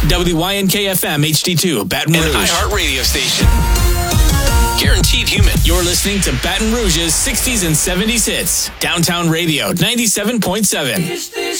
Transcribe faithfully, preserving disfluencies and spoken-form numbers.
W Y N K F M H D two, Baton Rouge. An iHeart radio station. Guaranteed human. You're listening to Baton Rouge's sixties and seventies hits. Downtown Radio, ninety-seven point seven. Is this